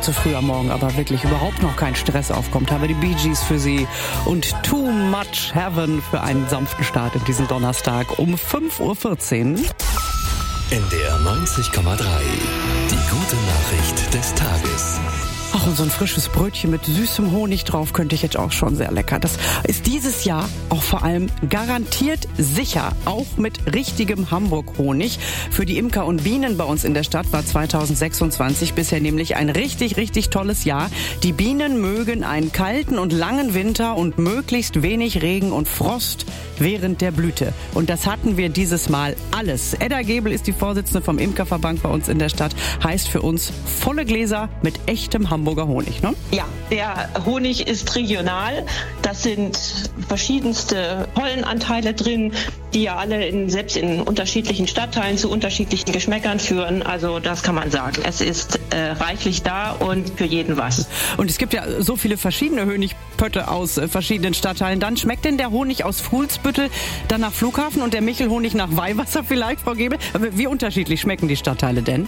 so früh am Morgen aber wirklich überhaupt noch kein Stress aufkommt, habe die Bee Gees für Sie und Too Much Heaven für einen sanften Start in diesen Donnerstag um 5.14 Uhr. NDR 90,3. Die gute Nachricht des Tages. Ach, und so ein frisches Brötchen mit süßem Honig drauf könnte ich jetzt auch schon sehr lecker. Das ist dieses Jahr auch vor allem garantiert sicher, auch mit richtigem Hamburg-Honig. Für die Imker und Bienen bei uns in der Stadt war 2026 bisher nämlich ein richtig, richtig tolles Jahr. Die Bienen mögen einen kalten und langen Winter und möglichst wenig Regen und Frost während der Blüte. Und das hatten wir dieses Mal alles. Edda Gebel ist die Vorsitzende vom Imkerverband bei uns in der Stadt. Heißt für uns volle Gläser mit echtem Hamburger Honig, ne? Ja, der Honig ist regional. Das sind verschiedenste Pollenanteile drin, die ja alle selbst in unterschiedlichen Stadtteilen zu unterschiedlichen Geschmäckern führen. Also das kann man sagen. Es ist reichlich da und für jeden was. Und es gibt ja so viele verschiedene Honigpötte aus verschiedenen Stadtteilen. Dann schmeckt denn der Honig aus Fuhlsbüttel dann nach Flughafen und der Michelhonig nach Weihwasser vielleicht, Frau Gebel? Wie unterschiedlich schmecken die Stadtteile denn?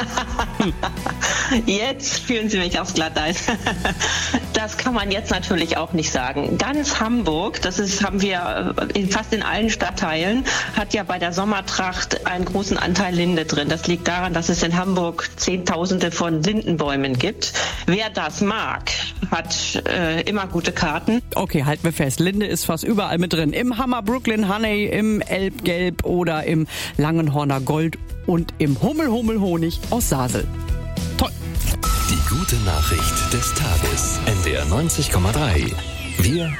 Jetzt führen Sie mich aufs Glatteis. Das kann man jetzt natürlich auch nicht sagen. Ganz Hamburg, haben wir fast in allen Stadtteilen, hat ja bei der Sommertracht einen großen Anteil Linde drin. Das liegt daran, dass es in Hamburg Zehntausende von Lindenbäumen gibt. Wer das mag, hat immer gute Karten. Okay, halten wir fest. Linde ist fast überall mit drin. Im Hammer Brooklyn Honey, im Elbgelb oder im Langenhorner Gold und im Hummelhonig aus Sasel. Toll. Die gute Nachricht des Tages. NDR 90,3. Wir